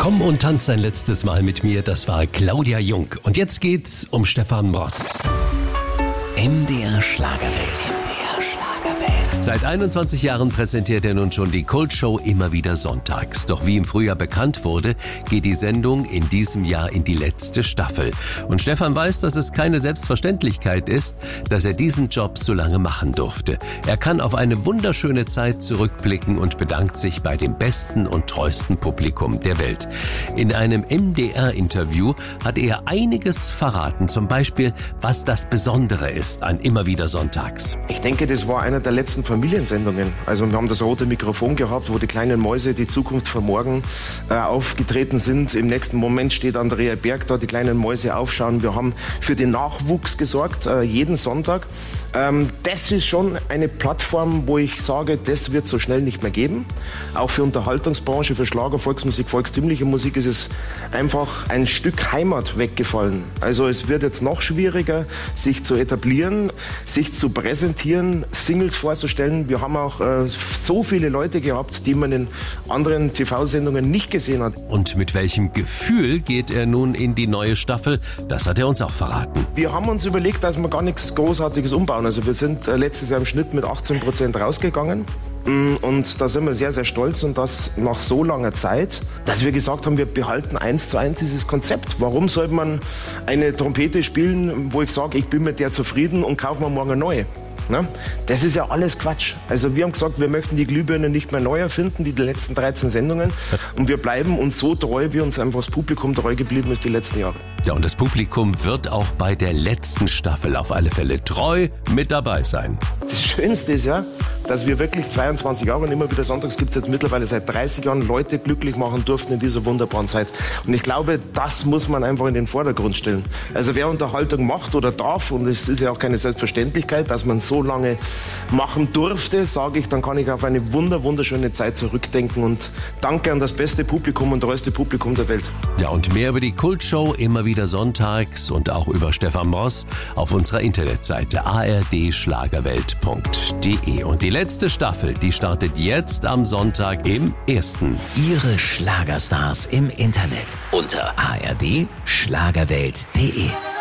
Komm und tanz ein letztes Mal mit mir, das war Claudia Jung. Und jetzt geht's um Stefan Mross. MDR Schlagerwelt. Seit 21 Jahren präsentiert er nun schon die Kult-Show immer wieder sonntags. Doch wie im Frühjahr bekannt wurde, geht die Sendung in diesem Jahr in die letzte Staffel. Und Stefan weiß, dass es keine Selbstverständlichkeit ist, dass er diesen Job so lange machen durfte. Er kann auf eine wunderschöne Zeit zurückblicken und bedankt sich bei dem besten und treuesten Publikum der Welt. In einem MDR-Interview hat er einiges verraten, zum Beispiel, was das Besondere ist an immer wieder sonntags. Ich denke, das war einer der letzten Familiensendungen. Also wir haben das rote Mikrofon gehabt, wo die kleinen Mäuse, die Zukunft von morgen, aufgetreten sind. Im nächsten Moment steht Andrea Berg da, die kleinen Mäuse aufschauen. Wir haben für den Nachwuchs gesorgt, jeden Sonntag. Das ist schon eine Plattform, wo ich sage, das wird so schnell nicht mehr geben. Auch für Unterhaltungsbranche, für Schlager, Volksmusik, volkstümliche Musik ist es einfach ein Stück Heimat weggefallen. Also es wird jetzt noch schwieriger, sich zu etablieren, sich zu präsentieren, Singles vorzustellen. Wir haben auch so viele Leute gehabt, die man in anderen TV-Sendungen nicht gesehen hat. Und mit welchem Gefühl geht er nun in die neue Staffel? Das hat er uns auch verraten. Wir haben uns überlegt, dass wir gar nichts Großartiges umbauen. Also wir sind letztes Jahr im Schnitt mit 18% rausgegangen. Und da sind wir sehr, sehr stolz und das nach so langer Zeit, dass wir gesagt haben, wir behalten 1:1 dieses Konzept. Warum sollte man eine Trompete spielen, wo ich sage, ich bin mit der zufrieden und kaufe mir morgen eine neue? Na, das ist ja alles Quatsch. Also wir haben gesagt, wir möchten die Glühbirne nicht mehr neu erfinden, die letzten 13 Sendungen. Und wir bleiben uns so treu, wie uns einfach das Publikum treu geblieben ist die letzten Jahre. Ja, und das Publikum wird auch bei der letzten Staffel auf alle Fälle treu mit dabei sein. Das Schönste ist ja, dass wir wirklich 22 Jahre und immer wieder sonntags gibt es jetzt mittlerweile seit 30 Jahren Leute glücklich machen durften in dieser wunderbaren Zeit. Und ich glaube, das muss man einfach in den Vordergrund stellen. Also wer Unterhaltung macht oder darf, und es ist ja auch keine Selbstverständlichkeit, dass man so lange machen durfte, sage ich, dann kann ich auf eine wunderschöne Zeit zurückdenken und danke an das beste Publikum und treueste Publikum der Welt. Ja, und mehr über die Kultshow immer wieder sonntags und auch über Stefan Mross auf unserer Internetseite ardschlagerwelt.de. Und die letzte Staffel, die startet jetzt am Sonntag im 1. Ihre Schlagerstars im Internet unter ardschlagerwelt.de.